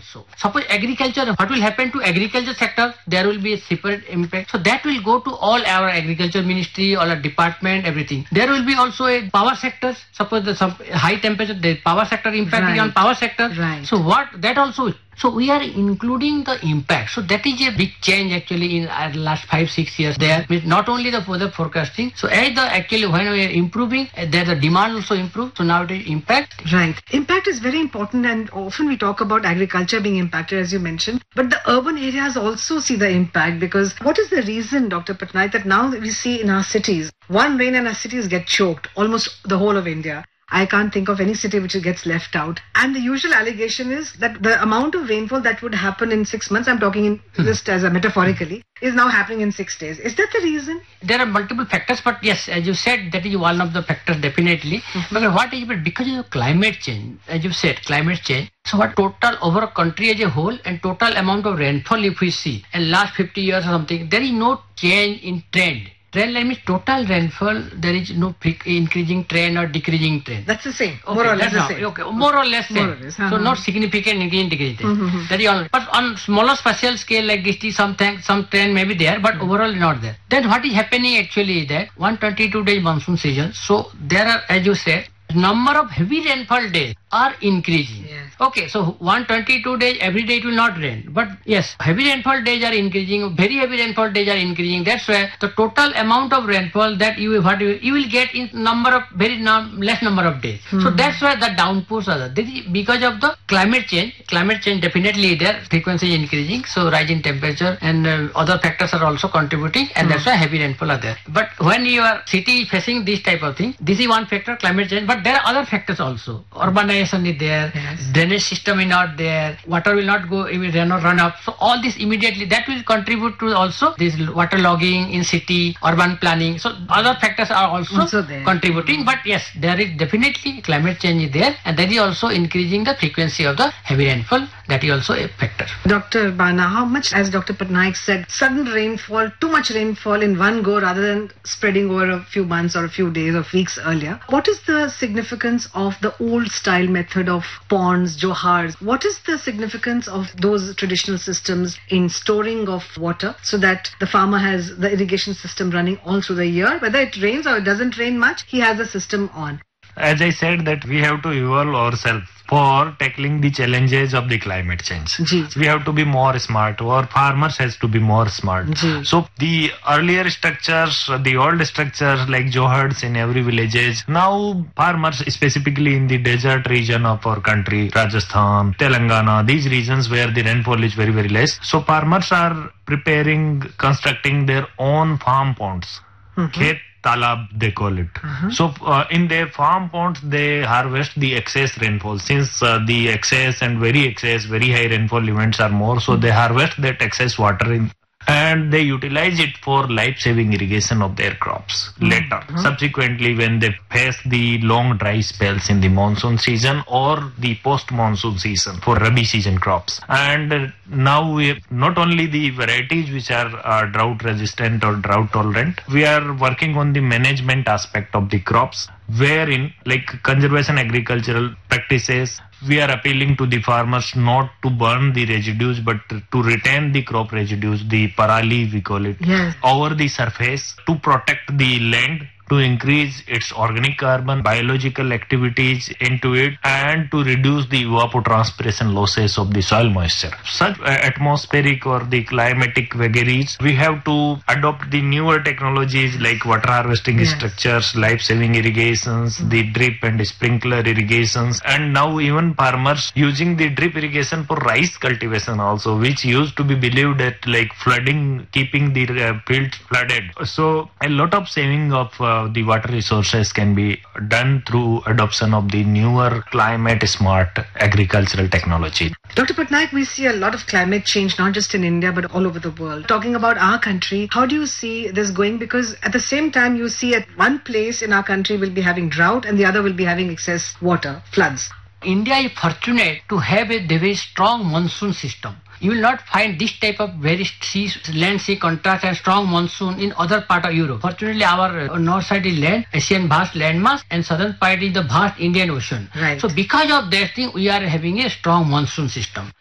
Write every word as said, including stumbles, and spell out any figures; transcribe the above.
also. Suppose agriculture, what will happen to agriculture sector? There will be a separate impact. So that will go to all our agriculture ministry, all our department, everything. There will be also a power sector. Suppose the some high temperature, the power sector impact Right. is on power sector. Right. So what that also. So we are including the impact. So that is a big change actually in our last five, six years there. With not only the weather forecasting. So as the actually when we are improving, uh, there the demand also improves. So now it is impact. Right. Impact is very important, and often we talk about agriculture being impacted, as you mentioned. But the urban areas also see the impact, because what is the reason, Doctor Patnaik, that now we see in our cities, one rain and our cities get choked, almost the whole of India. I can't think of any city which gets left out. And the usual allegation is that the amount of rainfall that would happen in six months, I'm talking in just as a metaphorically, is now happening in six days. Is that the reason? There are multiple factors, but yes, as you said, that is one of the factors definitely. Mm-hmm. Because what is it? Because of climate change, as you said, climate change. So what total over a country as a whole and total amount of rainfall if we see in last fifty years or something, there is no change in trend. Trend line means total rainfall, there is no increasing trend or decreasing trend. That's the same. Okay, more or less that's the not- same. Okay, more or less same. More or less, So uh-huh. not significant increase, decrease. Mm-hmm. That is all. But on smaller spatial scale like this, something, some trend may be there, but Mm-hmm. overall not there. Then what is happening actually is that one hundred twenty-two days monsoon season. So there are, as you said, number of heavy rainfall days are increasing. Yes. Okay, so one hundred twenty-two days, every day it will not rain. But yes, heavy rainfall days are increasing, very heavy rainfall days are increasing. That's why the total amount of rainfall that you, what you, you will get in number of, very num- less number of days. So that's why the downpours are there. This is because of the climate change. Climate change definitely there, frequency is increasing. So rise in temperature and uh, other factors are also contributing, and that's why heavy rainfall are there. But when your city is facing this type of thing, this is one factor, climate change, but there are other factors also. Urbanization is there, Yes. drainage system is not there, water will not go, it will not run up. So all this immediately, that will contribute to also this water logging in city, urban planning. So other factors are also, Also there. contributing. But yes, there is definitely climate change is there, and that is also increasing the frequency of the heavy rainfall. That is also a factor. Doctor Bana, how much, as Doctor Patnaik said, sudden rainfall, too much rainfall in one go rather than spreading over a few months or a few days or weeks earlier? What is the significance of the old style method of ponds, johars? What is the significance of those traditional systems in storing of water so that the farmer has the irrigation system running all through the year? Whether it rains or it doesn't rain much, he has a system on. As I said, that we have to evolve ourselves for tackling the challenges of the climate change. Ji. We have to be more smart. Our farmers has to be more smart. Ji. So the earlier structures, the old structures like johards in every villages, now farmers specifically in the desert region of our country, Rajasthan, Telangana, these regions where the rainfall is very, very less. So farmers are preparing, constructing their own farm ponds. Khet talab they call it. So uh, in their farm ponds they harvest the excess rainfall. Since uh, the excess and very excess, very high rainfall events are more, so they harvest that excess water in, and they utilize it for life-saving irrigation of their crops later. Subsequently, when they face the long dry spells in the monsoon season or the post-monsoon season for Rabi season crops. And uh, now we have not only the varieties which are uh, drought-resistant or drought-tolerant, we are working on the management aspect of the crops, wherein like conservation agricultural practices, we are appealing to the farmers not to burn the residues but to retain the crop residues, the parali we call it, Yes. over the surface to protect the land, to increase its organic carbon, biological activities into it, and to reduce the evapotranspiration losses of the soil moisture. Such uh, atmospheric or the climatic vagaries, we have to adopt the newer technologies like water harvesting Yes. structures, life-saving irrigations, the drip and sprinkler irrigations, and now even farmers using the drip irrigation for rice cultivation also, which used to be believed that like flooding, keeping the uh, fields flooded. So a lot of saving of uh, the water resources can be done through adoption of the newer climate smart agricultural technology. Doctor Patnaik, we see a lot of climate change, not just in India, but all over the world. Talking about our country, how do you see this going? Because at the same time, you see at one place in our country will be having drought and the other will be having excess water, floods. India is fortunate to have a very strong monsoon system. You will not find this type of very sea, land sea contrast and strong monsoon in other part of Europe. Fortunately, our uh, north side is land, Asian vast landmass, and southern part is the vast Indian Ocean. Right. So because of that thing, we are having a strong monsoon system.